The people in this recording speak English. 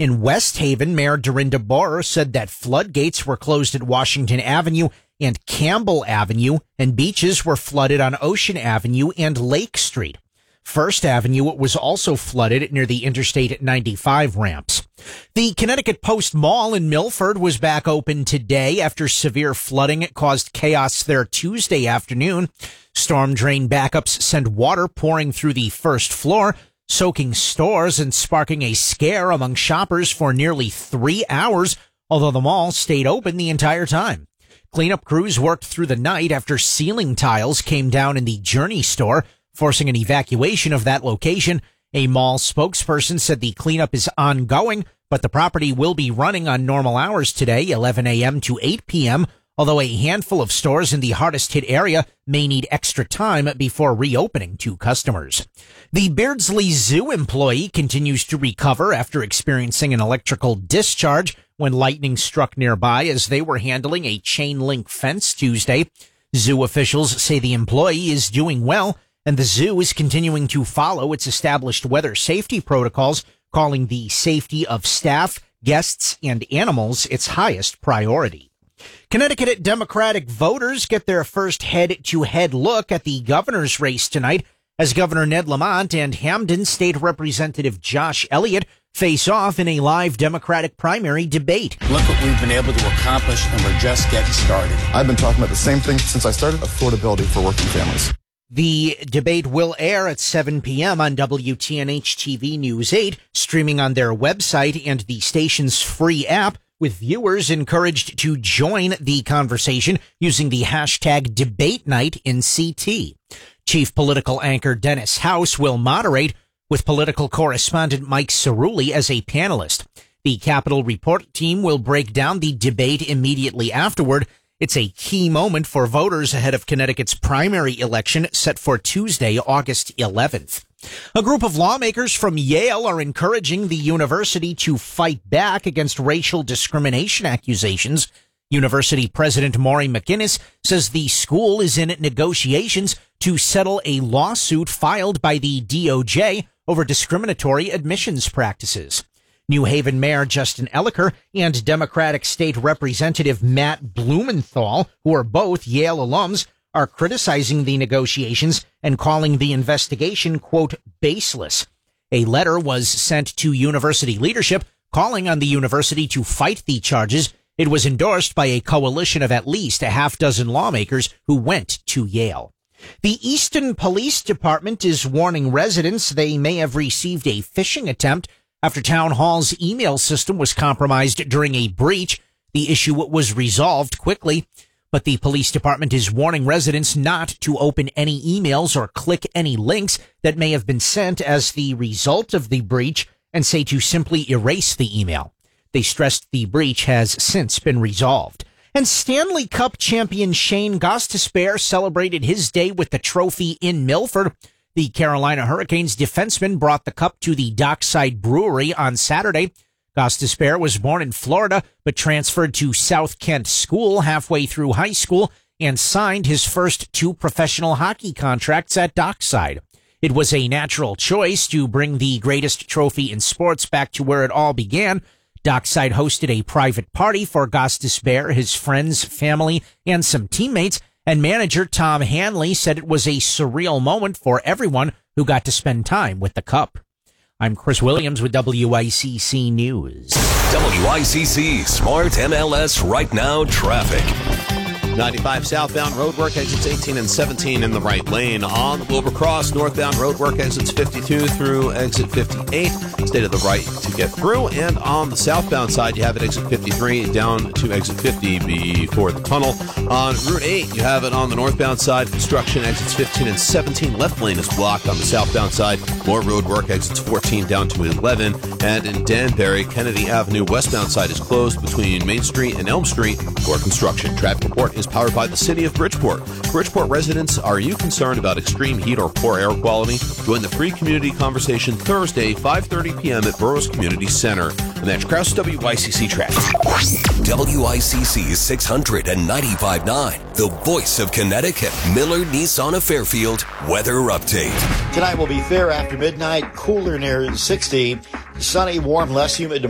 In West Haven, Mayor Dorinda Borer said that floodgates were closed at Washington Avenue and Campbell Avenue, and beaches were flooded on Ocean Avenue and Lake Street. First Avenue was also flooded near the Interstate 95 ramps. The Connecticut Post Mall in Milford was back open today after severe flooding caused chaos there Tuesday afternoon. Storm drain backups sent water pouring through the first floor, soaking stores and sparking a scare among shoppers for nearly 3 hours, although the mall stayed open the entire time. Cleanup crews worked through the night after ceiling tiles came down in the Journey store, forcing an evacuation of that location. A mall spokesperson said the cleanup is ongoing, but the property will be running on normal hours today, 11 a.m. to 8 p.m., although a handful of stores in the hardest hit area may need extra time before reopening to customers. The Beardsley Zoo employee continues to recover after experiencing an electrical discharge when lightning struck nearby as they were handling a chain link fence Tuesday. Zoo officials say the employee is doing well, and the zoo is continuing to follow its established weather safety protocols, calling the safety of staff, guests, and animals its highest priority. Connecticut Democratic voters get their first head-to-head look at the governor's race tonight as Governor Ned Lamont and Hamden State Representative Josh Elliott face off in a live Democratic primary debate. Look what we've been able to accomplish, and we're just getting started. I've been talking about the same thing since I started, affordability for working families. The debate will air at 7 p.m. on WTNH-TV News 8, streaming on their website and the station's free app, with viewers encouraged to join the conversation using the hashtag DebateNight in CT. Chief political anchor Dennis House will moderate, with political correspondent Mike Cerulli as a panelist. The Capitol Report team will break down the debate immediately afterward. It's a key moment for voters ahead of Connecticut's primary election set for Tuesday, August 11th. A group of lawmakers from Yale are encouraging the university to fight back against racial discrimination accusations. University President Maury McInnes says the school is in negotiations to settle a lawsuit filed by the DOJ over discriminatory admissions practices. New Haven Mayor Justin Elicker and Democratic State Representative Matt Blumenthal, who are both Yale alums, are criticizing the negotiations and calling the investigation, quote, baseless. A letter was sent to university leadership calling on the university to fight the charges. It was endorsed by a coalition of at least a half dozen lawmakers who went to Yale. The Easton Police Department is warning residents they may have received a phishing attempt after Town Hall's email system was compromised during a breach. The issue was resolved quickly, but the police department is warning residents not to open any emails or click any links that may have been sent as the result of the breach and say to simply erase the email. They stressed the breach has since been resolved. And Stanley Cup champion Shane Gostisbehere celebrated his day with the trophy in Milford. The Carolina Hurricanes defenseman brought the cup to the Dockside Brewery on Saturday. Gostisbehere was born in Florida, but transferred to South Kent School halfway through high school and signed his first 2 professional hockey contracts at Dockside. It was a natural choice to bring the greatest trophy in sports back to where it all began. Dockside hosted a private party for Gostisbehere, his friends, family, and some teammates, and manager Tom Hanley said it was a surreal moment for everyone who got to spend time with the cup. I'm Chris Williams with WICC News. WICC Smart MLS Right Now Traffic. 95 southbound roadwork exits 18 and 17 in the right lane. On the Wilbur Cross, northbound roadwork exits 52 through exit 58. Stay to the right to get through. And on the southbound side, you have it exit 53 down to exit 50 before the tunnel. On Route 8, you have it on the northbound side. Construction exits 15 and 17. Left lane is blocked on the southbound side. More roadwork exits 14 down to 11. And in Danbury, Kennedy Avenue westbound side is closed between Main Street and Elm Street for construction. Traffic report is powered by the City of Bridgeport. Bridgeport residents, are you concerned about extreme heat or poor air quality? Join the free community conversation Thursday, 5:30 p.m. at Burroughs Community Center. And that's Kraus WICC Traffic. WICC 695.9, the voice of Connecticut. Miller Nissan of Fairfield weather update. Tonight will be fair after midnight, cooler near 60, sunny, warm, less humid.